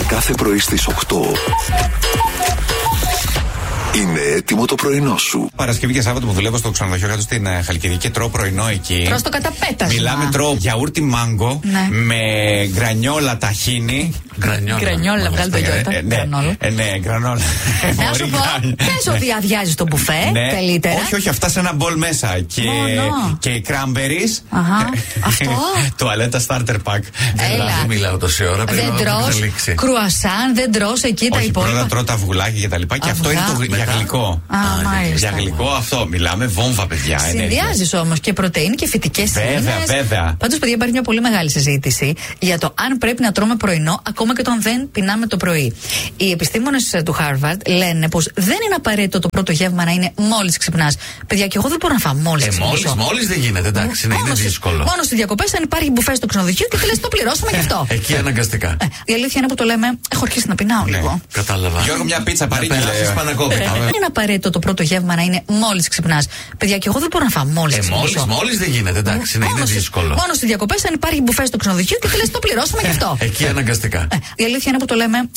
Κάθε πρωί στις 8 είναι έτοιμο το πρωινό σου. Παρασκευή και Σάββατο που δουλεύω στο ξενοδοχείο κάτω στην Χαλκιδική και τρώω πρωινό εκεί. Τρως το καταπέτασμα. Μιλάμε, τρώω γιαούρτι μάγκο, ναι, με γκρανιόλα ταχίνι. Γκρανιόλα, βγάλει το γιώτα. Ναι, γκρανόλα. Να σου πω, πες ότι αδειάζει το μπουφέ, καλύτερα. Όχι, αυτά σε ένα μπολ μέσα. Και cranberries. Αυτό. Τουαλέτα starter pack. Δεν μιλάω τόση ώρα. Δεν τρως κρουασάν, δεν τρως εκεί τα υπόλοιπα. Πρώτα τρώω τα αυγουλάκια και τα λοιπά. Και αυτό είναι για γλυκό. Για γλυκό αυτό. Μιλάμε βόμβα, παιδιά. Συνδυάζεις όμως και πρωτεΐνη και φυτικές ίνες. Βέβαια. Πάντως, παιδιά, υπάρχει μια πολύ μεγάλη συζήτηση για το αν πρέπει να τρώμε πρωινό, ακόμα και όταν δεν πεινάμε το πρωί. Οι επιστήμονες του Harvard λένε πως δεν είναι απαραίτητο το πρώτο γεύμα να είναι μόλις ξυπνάς. Παιδιά, και εγώ δεν μπορώ να φάω μόλις ξυπνήσω. Μόλις δεν γίνεται, εντάξει, είναι δύσκολο. Μόνο στις διακοπές, αν υπάρχει μπουφέ στο ξενοδοχείο και λες το πληρώσαμε γι' αυτό. Εκεί αναγκαστικά. Η αλήθεια είναι που το λέμε, έχω αρχίσει να πεινάω λίγο. Κατάλαβα. Γιώργο, μια πίτσα παρήκει. Δεν είναι απαραίτητο το πρώτο γεύμα να είναι μόλις ξυπνάς. Παιδιά, και εγώ δεν μπορώ να φάω μόλις ξυπνήσω. Μόλις δεν γίνεται, εντάξει, είναι δύσκολο. Μόνο στις διακοπές, αν υπάρχει μπουφέ στο ξενοδοχείο και λες το πληρώσαμε γι' αυτό. Εκεί αναγκαστικά. Η αλήθεια είναι που το λέμε,